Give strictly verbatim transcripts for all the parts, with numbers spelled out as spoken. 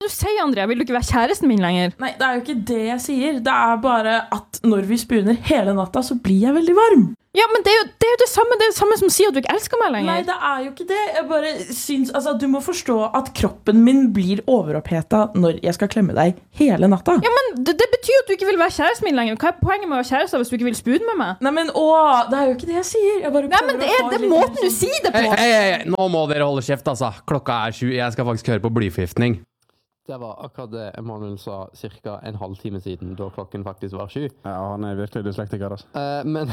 du sier, Andrea? Vil du ikke være kjæresten min lenger? Nei, det er jo ikke det jeg sier. Det er bare at når vi spuner hele natta, så blir jeg veldig varm. Ja, men det er, jo, det er jo det samme Det er det samme som å si at du ikke elsker meg lenger. Nei, det er jo ikke det. Jeg bare syns, altså, du må forstå at kroppen min blir overopphetet når jeg skal klemme deg hele natta. Ja, men det, det betyr at du ikke vil være kjæresten min lenger. Hva er poenget med å være kjæreste hvis du ikke vil spune med meg? Nei, men å, det er jo ikke det jeg sier. Jeg bare Nei, men det er, det er måten du sier det på. Hei, hei, hei, nå må dere holde kjeft, altså. Klokka er sju. Jeg skal faktisk høre på blyforgiftning. Det var akkurat det Emanuel sa cirka en halvtime siden, da klokken faktisk var sju. Ja, han er virkelig dyslektiker, altså. Uh, men...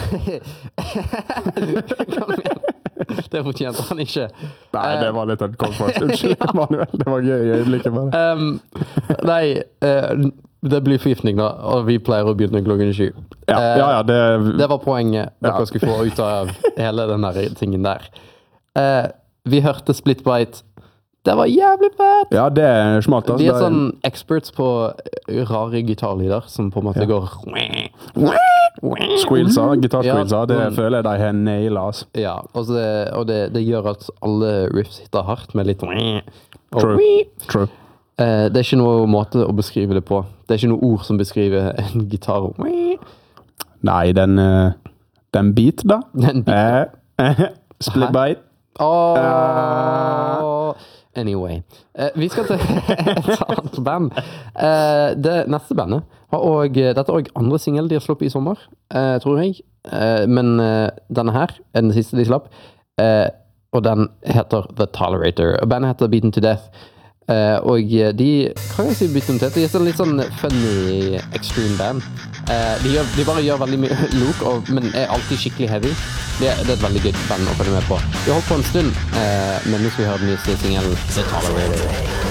det fortjente han ikke. Nei, det var litt en konflikt. Unnskyld, Emanuel. Det var gøy i øyeblikket bare. Um, nei, uh, det blir forgiftning da, og vi pleier å begynne klokken sju. Ja, Uh, ja, ja, det... det var poenget dere Ja. skulle få ut av hele den der tingen der. Uh, vi hørte Split Bite. Det var jævlig fett! Ja, det er smart. Altså. Vi er sånn experts på rare gitarlyder som på en måte Ja. går... Squealser, gitarrsquealser, Ja, det mm. føler jeg de har naila, altså. Ja, og, så, og det, det gjør at alle riffs sitter hardt med litt... Og, True. True. Eh, det er ikke noe måte å beskrive det på. Det er ikke noe ord som beskriver en gitar. Nei, den, eh, den beat da. Den beat. Eh, split Hæ? bite. Åh... Anyway. Eh, vi skal til et annet band. Eh, det neste bandet har også, dette er også andre single de har sluppet i sommer, eh, tror jeg. Eh, men eh, denne her er den siste de slapp. Eh, og den heter The Tolerator. Og bandet heter Beaten to Death. Eh, og de, kan jeg si Beaten to Death? De er sånn litt sånn funny extreme band. Eh, de, gjør, de bare gjør veldig mye look, og, men er alltid skikkelig heavy. Det, det er et veldig gøy band å følge med på. Vi har holdt på en stund, eh, men nå skal vi høre den nyeste singelen The Tolerator.